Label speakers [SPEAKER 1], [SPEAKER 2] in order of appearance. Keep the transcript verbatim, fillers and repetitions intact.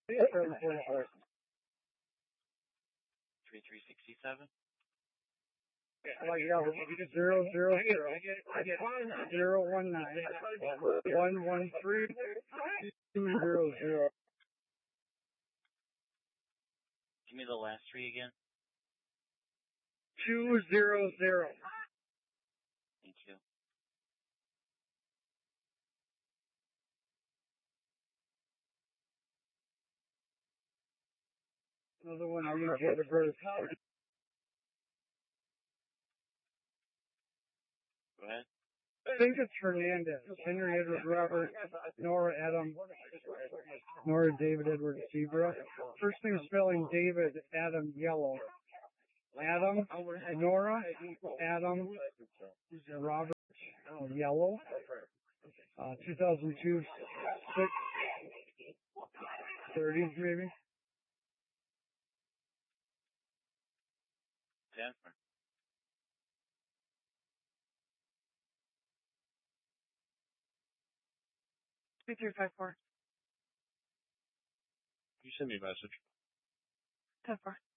[SPEAKER 1] Three three sixty-seven.
[SPEAKER 2] Like yeah, zero zero zero zero one nine one one three two zero zero.
[SPEAKER 1] Give me the last three again.
[SPEAKER 2] Two zero zero.
[SPEAKER 1] Thank you.
[SPEAKER 2] Another one I'm gonna get the bird.
[SPEAKER 1] Go ahead.
[SPEAKER 2] I think it's Hernandez. Henry Edward Robert, Nora Adam, Nora David Edward Zebra. First name spelling David Adam Yellow. Adam, Nora, Adam, Robert Yellow. Uh, two thousand two, six thirty maybe.
[SPEAKER 1] Jennifer.
[SPEAKER 3] Two three five four.
[SPEAKER 4] You send me a message.
[SPEAKER 3] Ten four.